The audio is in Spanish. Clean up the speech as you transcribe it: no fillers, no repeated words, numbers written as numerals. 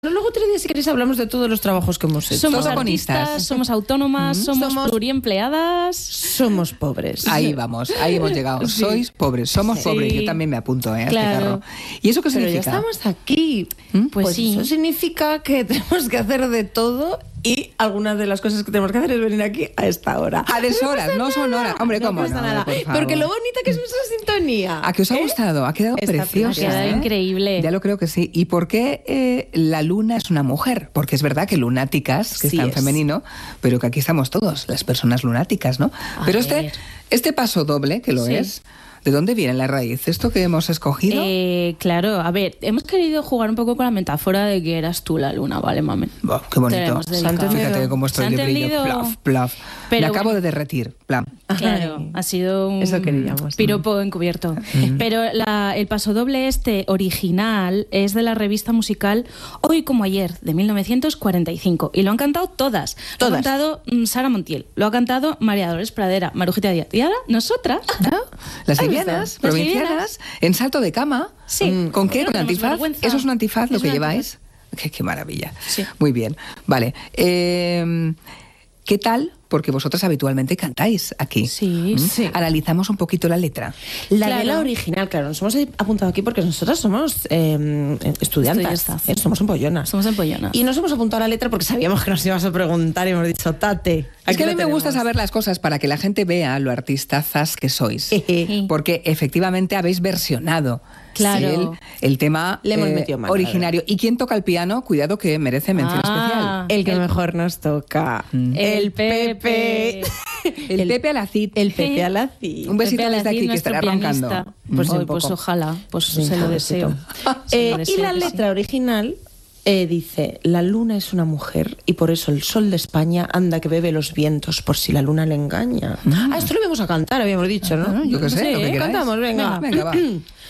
Luego otro día, si queréis, hablamos de todos los trabajos que hemos hecho. Somos artistas, somos autónomas, somos pluriempleadas. Somos pobres. Ahí vamos, ahí hemos llegado. Sí. Sois pobres, somos pobres. Yo también me apunto a este carro. ¿Y eso qué significa? Pero ya estamos aquí. Pues sí. Eso significa que tenemos que hacer de todo. Y algunas de las cosas que tenemos que hacer es venir aquí a esta hora. A deshoras, no son horas. Hombre, ¿cómo no? Nada. Porque lo bonita que es nuestra sintonía. ¿A qué os ha gustado? Ha quedado preciosa. Ha quedado increíble. Ya lo creo que sí. ¿Y por qué la luna es una mujer? Porque es verdad que lunáticas, que está en femenino, pero que aquí estamos todos, las personas lunáticas, ¿no? Pero este paso doble, que lo es... ¿De dónde viene la raíz? ¿Esto que hemos escogido? Claro, a ver, hemos querido jugar un poco con la metáfora de que eras tú la luna, ¿vale, mami? Qué bonito. Fíjate cómo estoy de brillo. Plaf, plaf. Me acabo de derretir. Plan. Claro, ha sido un piropo encubierto. Pero el pasodoble original es de la revista musical Hoy como ayer, de 1945. Y lo han cantado todas. Lo ha cantado Sara Montiel, lo ha cantado María Dolores Pradera, Marujita Díaz. Y ahora nosotras, las livianas, provincianas, en salto de cama. Sí. ¿Con qué? ¿Con antifaz? Vergüenza. ¿Eso es un antifaz lo que lleváis? Qué maravilla. Sí. Muy bien. Vale. ¿Qué tal? Porque vosotras habitualmente cantáis aquí. Sí. Analizamos un poquito la letra. De la original, claro. Nos hemos apuntado aquí porque nosotras somos estudiantes. Somos empollonas. Somos empollonas. Y nos hemos apuntado a la letra porque sabíamos que nos ibas a preguntar y hemos dicho, tate. Es que a mí me gusta saber las cosas para que la gente vea lo artistazas que sois. Porque efectivamente habéis versionado el tema le hemos metido mano, originario. ¿Y quién toca el piano? Cuidado, que merece mención especial. El que mejor nos toca. El Pepe. El Pepe Alacid. El Pepe Alacid. Un besito desde aquí, que estará roncando. Pues ojalá, se lo deseo. Y la letra original dice: la luna es una mujer y por eso el sol de España anda que bebe los vientos por si la luna le engaña. Esto lo íbamos a cantar, habíamos dicho, ¿no? Yo qué sé, lo que queráis. Cantamos, venga. Venga, va.